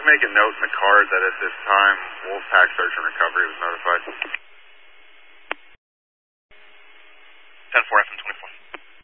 make a note in the card that at this time, Wolfpack Search and Recovery was notified?